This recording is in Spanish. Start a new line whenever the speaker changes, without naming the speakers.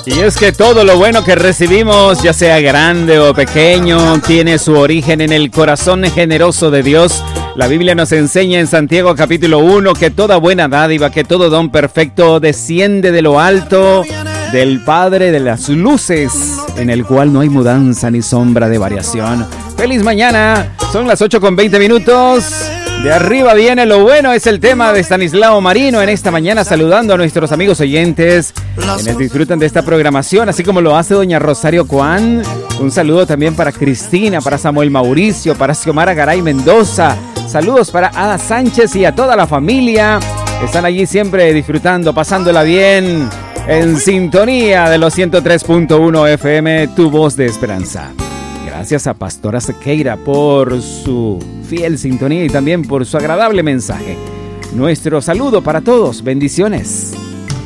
Y es que todo lo bueno que recibimos, ya sea grande o pequeño, tiene su origen en el corazón generoso de Dios. La Biblia nos enseña en Santiago capítulo 1 que toda buena dádiva, que todo don perfecto desciende de lo alto, del Padre de las luces, en el cual no hay mudanza ni sombra de variación. ¡Feliz mañana! Son las 8:20. De arriba viene lo bueno, es el tema de Estanislao Marino en esta mañana, saludando a nuestros amigos oyentes quienes disfrutan de esta programación, así como lo hace doña Rosario Coán. Un saludo también para Cristina, para Samuel Mauricio, para Xiomara Garay Mendoza. Saludos para Ada Sánchez y a toda la familia. Están allí siempre disfrutando, pasándola bien, en sintonía de los 103.1 FM, Tu Voz de Esperanza. Gracias a Pastora Sequeira por su fiel sintonía y también por su agradable mensaje. Nuestro saludo para todos. Bendiciones.